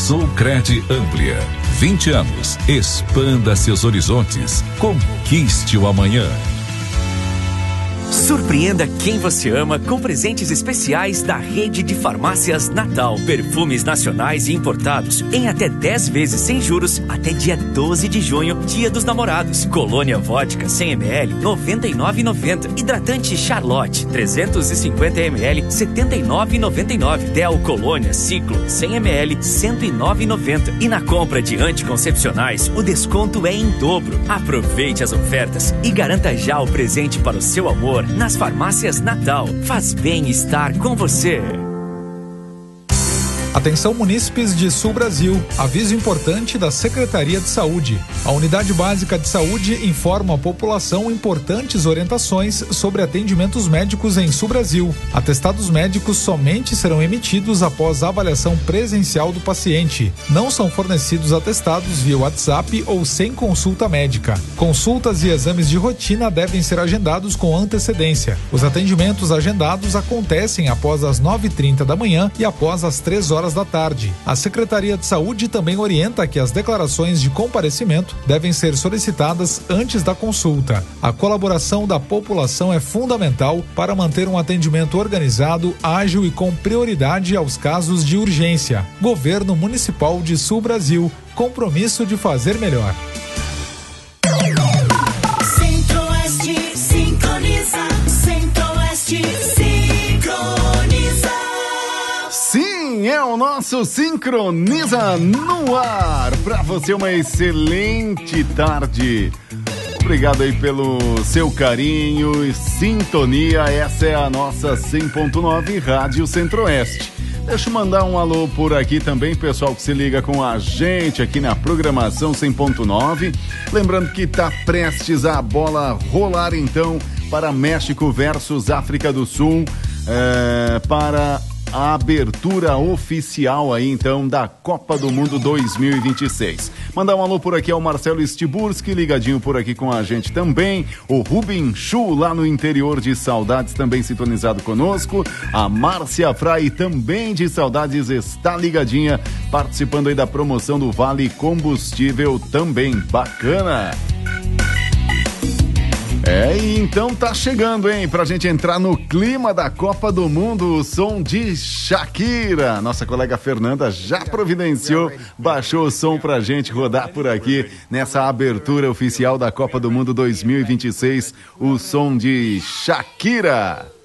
Sulcred Amplia. 20 anos. Expanda seus horizontes. Conquiste o amanhã. Surpreenda quem você ama com presentes especiais da Rede de Farmácias Natal. Perfumes nacionais e importados em até 10 vezes sem juros até dia 12 de junho, Dia dos Namorados. Colônia Vodka 100 ml, R$ 99,90. Hidratante Charlotte 350 ml, R$ 79,99. Del Colônia Ciclo 100 ml, R$ 109,90. E na compra de anticoncepcionais, o desconto é em dobro. Aproveite as ofertas e garanta já o presente para o seu amor nas farmácias Natal. Faz bem estar com você. Atenção munícipes de Sul Brasil, aviso importante da Secretaria de Saúde. A Unidade Básica de Saúde informa a população importantes orientações sobre atendimentos médicos em Sul Brasil. Atestados médicos somente serão emitidos após a avaliação presencial do paciente. Não são fornecidos atestados via WhatsApp ou sem consulta médica. Consultas e exames de rotina devem ser agendados com antecedência. Os atendimentos agendados acontecem após as 9h30 da manhã e após as 3h da tarde. A Secretaria de Saúde também orienta que as declarações de comparecimento devem ser solicitadas antes da consulta. A colaboração da população é fundamental para manter um atendimento organizado, ágil e com prioridade aos casos de urgência. Governo Municipal de Sul Brasil, compromisso de fazer melhor. Centro-Oeste sincroniza, Centro-Oeste sincroniza. Sim, é o nosso Sincroniza no ar. Para você, uma excelente tarde. Obrigado aí pelo seu carinho e sintonia. Essa é a nossa 100.9 Rádio Centro-Oeste. Deixa eu mandar um alô por aqui também, pessoal que se liga com a gente aqui na programação 100.9. Lembrando que tá prestes a bola rolar então para México versus África do Sul, para a abertura oficial aí então da Copa do Mundo 2026. Mandar um alô por aqui ao Marcelo Stiburski, ligadinho por aqui com a gente também. O Rubem Chu, lá no interior de Saudades, também sintonizado conosco. A Márcia Frai, também de Saudades, está ligadinha, participando aí da promoção do Vale Combustível também. Bacana! E então tá chegando, hein, pra gente entrar no clima da Copa do Mundo, o som de Shakira. Nossa colega Fernanda já providenciou, baixou o som pra gente rodar por aqui nessa abertura oficial da Copa do Mundo 2026, o som de Shakira.